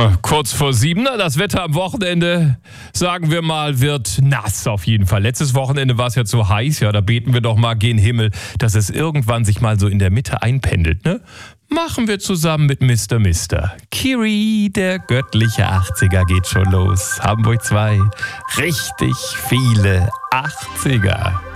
Kurz vor 7, das Wetter am Wochenende, sagen wir mal, wird nass auf jeden Fall. Letztes Wochenende war es ja zu heiß, ja, da beten wir doch mal gen Himmel, dass es irgendwann sich mal so in der Mitte einpendelt, ne? Machen wir zusammen mit Mr. Mister. Kiri, der göttliche 80er geht schon los. Hamburg 2, richtig viele 80er.